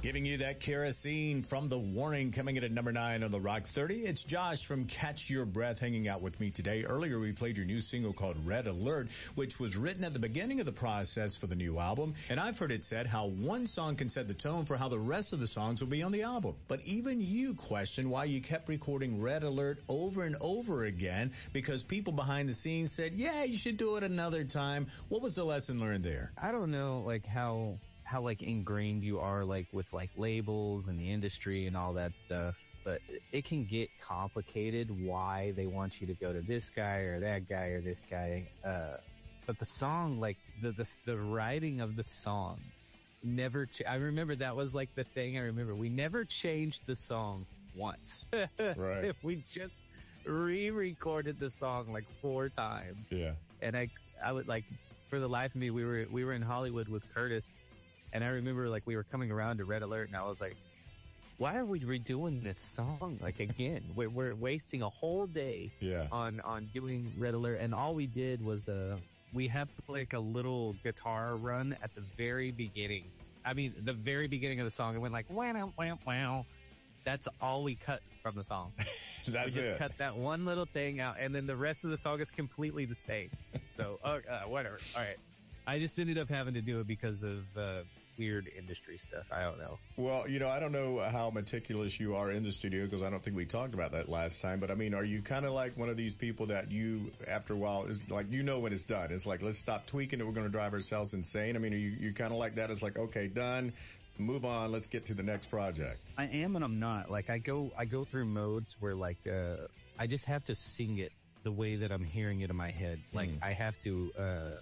Giving you that kerosene from The Warning, coming in at number 9 on the Rock 30. It's Josh from Catch Your Breath hanging out with me today. Earlier, we played your new single called Red Alert, which was written at the beginning of the process for the new album. And I've heard it said how one song can set the tone for how the rest of the songs will be on the album. But even you question why you kept recording Red Alert over and over again, because people behind the scenes said, yeah, you should do it another time. What was the lesson learned there? I don't know, like, how like ingrained you are, like, with like labels and the industry and all that stuff, but it can get complicated why they want you to go to this guy or that guy or this guy. But the song, like the writing of the song never, I remember that was like the thing. I remember we never changed the song once. Right. We just re-recorded the song like 4 times. Yeah. And I would, like, for the life of me, we were in Hollywood with Curtis. And I remember, like, we were coming around to Red Alert, and I was like, why are we redoing this song, like, again? We're wasting a whole day on doing Red Alert. And all we did was, we have, like, a little guitar run at the very beginning. I mean, the very beginning of the song. It went like, wow, wow, wow. That's all we cut from the song. We just cut that one little thing out, and then the rest of the song is completely the same. So, whatever. All right. I just ended up having to do it because of weird industry stuff. I don't know. Well, I don't know how meticulous you are in the studio, because I don't think we talked about that last time. But I mean, are you kind of like one of these people that you, after a while, is like, when it's done? It's like, let's stop tweaking it. We're going to drive ourselves insane. I mean, are you kind of like that? It's like, okay, done. Move on. Let's get to the next project. I am and I'm not. Like, I go through modes where, like, I just have to sing it the way that I'm hearing it in my head. Like, I have to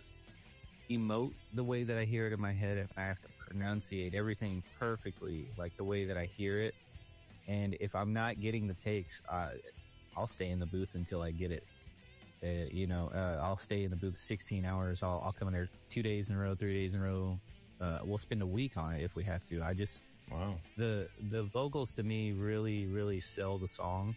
emote the way that I hear it in my head, and I have to pronunciate everything perfectly, like the way that I hear it. And if I'm not getting the takes, I'll stay in the booth until I get it. I'll stay in the booth 16 hours. I'll come in there 2 days in a row, 3 days in a row. We'll spend a week on it if we have to. Wow. The vocals to me really, really sell the song.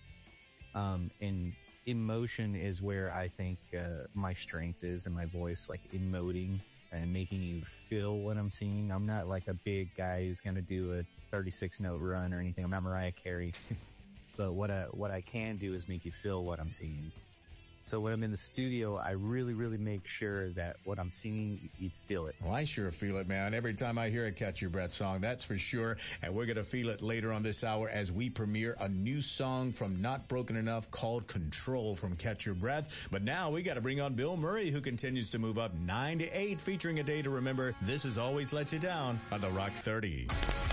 And emotion is where I think my strength is in my voice, like emoting and making you feel what I'm singing. I'm not like a big guy who's going to do a 36-note run or anything. I'm not Mariah Carey. But what I can do is make you feel what I'm singing. So when I'm in the studio, I really, really make sure that what I'm singing, you feel it. Well, I sure feel it, man. Every time I hear a Catch Your Breath song, that's for sure. And we're going to feel it later on this hour as we premiere a new song from Not Broken Enough called Control from Catch Your Breath. But now we got to bring on Bill Murray, who continues to move up 9 to 8, featuring A Day to Remember. This is Always Let You Down on the Rock 30.